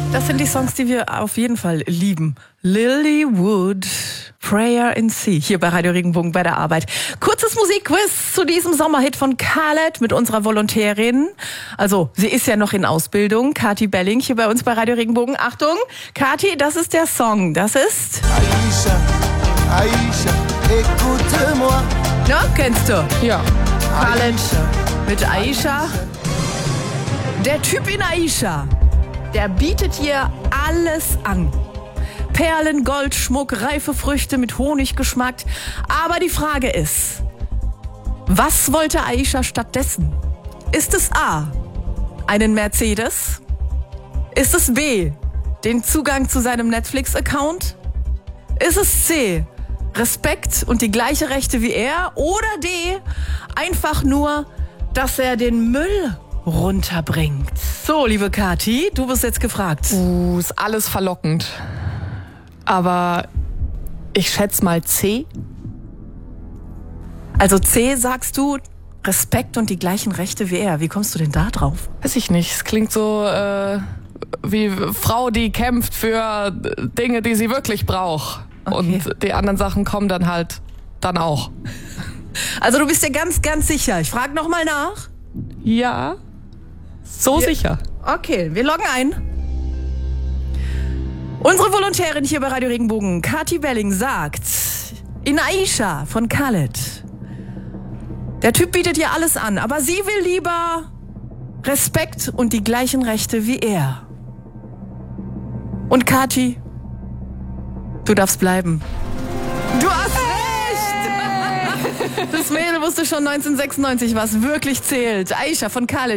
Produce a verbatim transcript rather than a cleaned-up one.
Das sind die Songs, die wir auf jeden Fall lieben. Lilywood, Prayer in Sea, hier bei Radio Regenbogen bei der Arbeit. Kurzes Musikquiz zu diesem Sommerhit von Khaled mit unserer Volontärin. Also, sie ist ja noch in Ausbildung, Kathi Belling, hier bei uns bei Radio Regenbogen. Achtung, Kathi, das ist der Song. Das ist... Aisha, Aisha, écoute-moi. Ja, kennst du? Ja. Khaled mit Aisha. Der Typ in Aisha, der bietet ihr alles an. Perlen, Gold, Schmuck, reife Früchte mit Honiggeschmack. Aber die Frage ist, was wollte Aisha stattdessen? Ist es A, einen Mercedes? Ist es B, den Zugang zu seinem Netflix-Account? Ist es C, Respekt und die gleiche Rechte wie er? Oder D, einfach nur, dass er den Müll runterbringt? So, liebe Kathi, du bist jetzt gefragt. Uh, ist alles verlockend. Aber ich schätze mal C. Also C sagst du, Respekt und die gleichen Rechte wie er. Wie kommst du denn da drauf? Weiß ich nicht. Es klingt so äh, wie Frau, die kämpft für Dinge, die sie wirklich braucht. Okay. Und die anderen Sachen kommen dann halt dann auch. Also du bist dir ganz, ganz sicher. Ich frage nochmal nach. Ja, so Ja. sicher. Okay, wir loggen ein. Unsere Volontärin hier bei Radio Regenbogen, Kathi Belling, sagt, in Aisha von Khaled, der Typ bietet ihr alles an, aber sie will lieber Respekt und die gleichen Rechte wie er. Und Kathi, du darfst bleiben. Du hast recht! Das Mädel wusste schon neunzehnhundertsechsundneunzig, was wirklich zählt. Aisha von Khaled.